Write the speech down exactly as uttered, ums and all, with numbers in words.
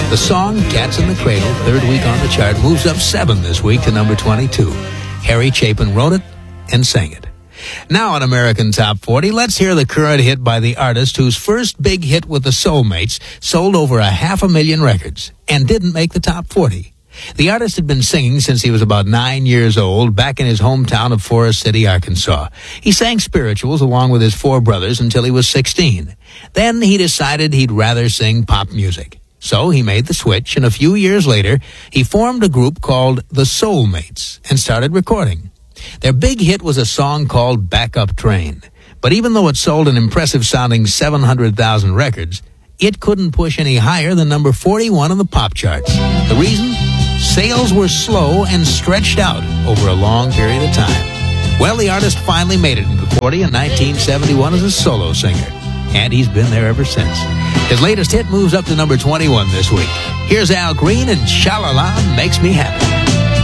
The song, Cats in the Cradle, third week on the chart, moves up seven this week to number twenty-two. Harry Chapin wrote it and sang it. Now on American Top forty, let's hear the current hit by the artist whose first big hit with the Soulmates sold over a half a million records and didn't make the top forty. The artist had been singing since he was about nine years old back in his hometown of Forest City, Arkansas. He sang spirituals along with his four brothers until he was sixteen. Then he decided he'd rather sing pop music. So he made the switch, and a few years later, he formed a group called the Soulmates and started recording. Their big hit was a song called Backup Train. But even though it sold an impressive-sounding seven hundred thousand records, it couldn't push any higher than number forty-one on the pop charts. The reason? Sales were slow and stretched out over a long period of time. Well, the artist finally made it into the forty in nineteen seventy-one as a solo singer, and he's been there ever since. His latest hit moves up to number twenty-one this week. Here's Al Green and Sha-La-La Makes Me Happy.